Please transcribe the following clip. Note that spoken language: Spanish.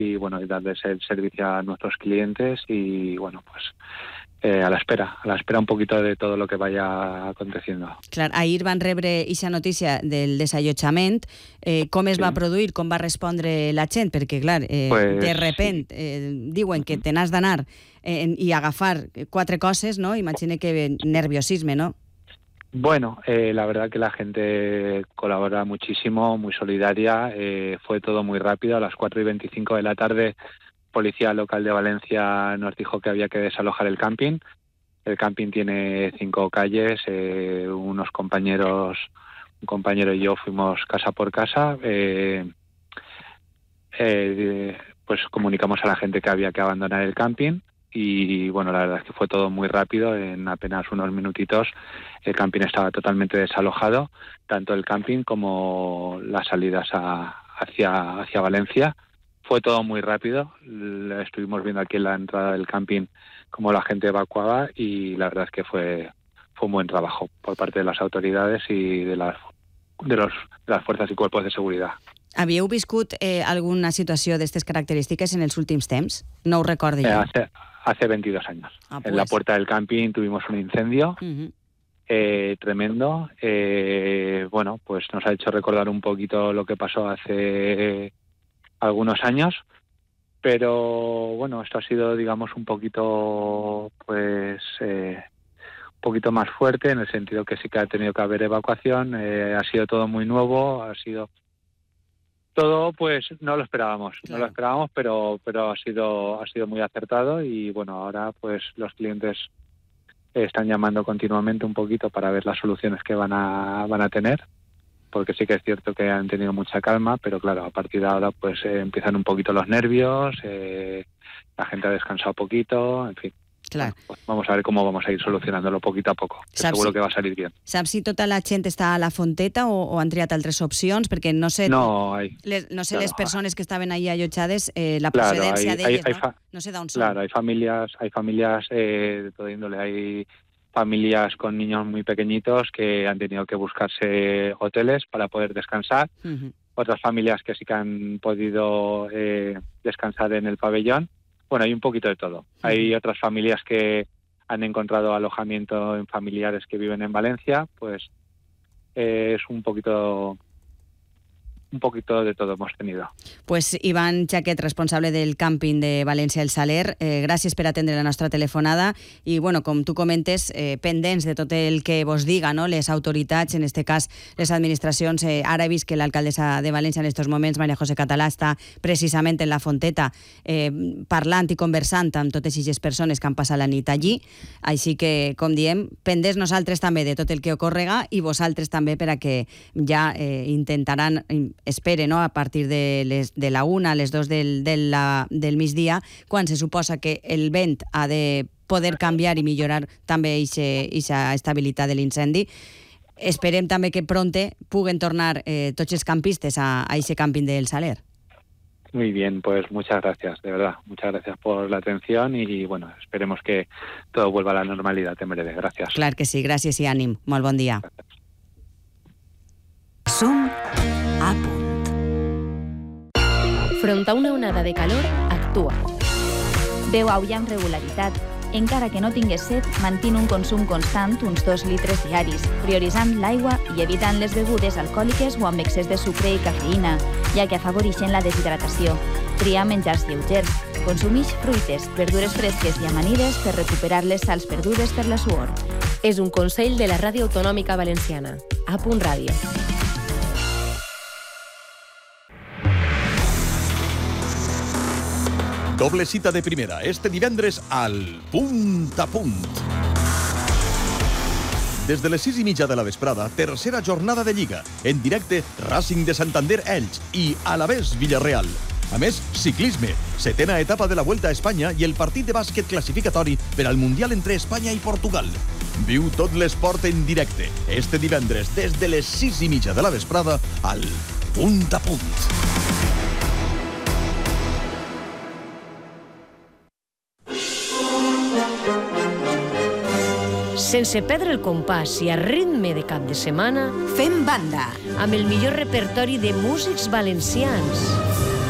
y bueno, y darles el servicio a nuestros clientes y bueno, pues a la espera un poquito de todo lo que vaya aconteciendo. Clar, ahir van rebre aquesta notícia del desallotjament. Com es va produir, com va respondre la gent? Perquè, clar, de repent diuen que te n'has d'anar i agafar 4 coses, ¿no? Imagine que nerviosisme, ¿no? Bueno, la verdad que la gente colabora muchísimo, muy solidaria. Fue todo muy rápido. A las 4:25 de la tarde, Policía Local de Valencia nos dijo que había que desalojar el camping. El camping tiene 5 calles. Un compañero y yo fuimos casa por casa. Pues comunicamos a la gente que había que abandonar el camping. Y bueno, la verdad es que fue todo muy rápido. En apenas unos minutitos el camping estaba totalmente desalojado, tanto el camping como las salidas hacia Valencia. Fue todo muy rápido. Estuvimos viendo aquí en la entrada del camping cómo la gente evacuaba y la verdad es que fue un buen trabajo por parte de las autoridades y de las fuerzas y cuerpos de seguridad. Havíeu viscut alguna situació d'aquestes característiques en els últims temps? No ho recordo jo. Hace 22 años. En la puerta del camping tuvimos un incendio tremendo. Bueno, pues nos ha hecho recordar un poquito lo que pasó hace algunos años, pero bueno, esto ha sido, digamos, un poquito más fuerte, en el sentido que sí que ha tenido que haber evacuación. Ha sido todo muy nuevo, ha sido todo, pues no lo esperábamos, pero ha sido muy acertado y bueno, ahora pues los clientes están llamando continuamente un poquito para ver las soluciones que van a tener, porque sí que es cierto que han tenido mucha calma, pero claro, a partir de ahora pues empiezan un poquito los nervios, la gente ha descansado poquito, en fin. Clar. Bueno, pues vamos a ver cómo vamos a ir solucionándolo poquito a poco. Seguro que va a salir bien. Saps si tota la gent està a la Fonteta o han triat altres opcions? Perquè no sé, les persones que estaven ahí allotjades, la procedència d'elles, no sé d'on són. Claro, hay familias de toda índole. Hay familias con niños muy pequeñitos que han tenido que buscarse hoteles para poder descansar. Otras familias que sí que han podido descansar en el pabellón. Bueno, hay un poquito de todo. Hay otras familias que han encontrado alojamiento en familiares que viven en Valencia, pues es un poquito de todo hemos tenido. Pues Iván Chaquet, responsable del càmping de València El Saler, gràcies per atendre la nostra telefonada i, bueno, com tu comentes, pendents de tot el que vos diga, no?, les autoritats, en este cas les administracions. Ara he vist que l'alcaldessa de València en estos moments, María José Català, està precisament en la Fonteta parlant i conversant amb totes aquestes persones que han passat la nit allí, així que, com diem, pendents nosaltres també de tot el que ocorrega i vosaltres també per a que ja intentaran, espere, no?, a partir de la 1 a les 2 del migdia, quan se suposa que el vent ha de poder canviar i millorar també aquesta estabilitat de l'incendi. Esperem també que pronte puguen tornar tots els campistes a aquest càmping del Saler. Muy bien, pues muchas gracias, de verdad. Muchas gracias por la atención y, bueno, esperemos que todo vuelva a la normalidad en breve. Gracias. Clar que sí, gràcies i ànim. Molt bon dia. Gràcies. Som a punt. Front a una onada de calor, actua. Beu aigua amb regularitat. Encara que no tingues set, mantén un consum constant, uns 2 litres diaris, prioritzant l'aigua i evitant les begudes alcohòliques o amb excés de sucre i cafeïna, ja que afavoreixen la deshidratació. Tria menjars lleugers. Consumix fruites, verdures fresques i amanides per recuperar les sals perdudes per la suor. És un consell de la Ràdio Autonòmica Valenciana. A Punt Ràdio. Doble cita de primera este divendres al Punt a Punt. Des de les 6:30 de la vesprada, tercera jornada de Lliga. En directe, Racing de Santander Elx i Alavés Villarreal. A més, ciclisme, 7ª etapa de la Vuelta a Espanya i el partit de bàsquet classificatori per al Mundial entre Espanya i Portugal. Viu tot l'esport en directe este divendres des de les 6:30 de la vesprada al Punt a Punt. Sense perdre el compàs i a ritme de cap de setmana, Fem banda. amb el millor repertori de músics valencians.